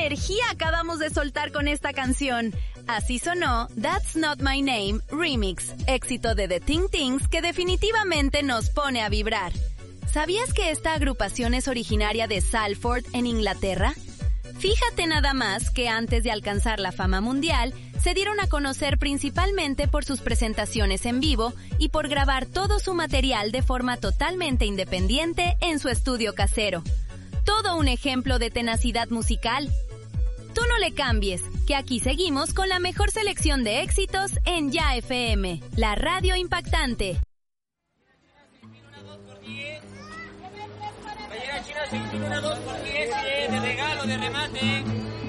energía acabamos de soltar con esta canción! Así sonó That's Not My Name Remix, éxito de The Ting Tings que definitivamente nos pone a vibrar. ¿Sabías que esta agrupación es originaria de Salford, en Inglaterra? Fíjate nada más que antes de alcanzar la fama mundial, se dieron a conocer principalmente por sus presentaciones en vivo y por grabar todo su material de forma totalmente independiente en su estudio casero. Todo un ejemplo de tenacidad musical. Tú no le cambies, que aquí seguimos con la mejor selección de éxitos en Ya FM, la radio impactante. Va a llegar China, se tiene una 2x10 de regalo, de remate.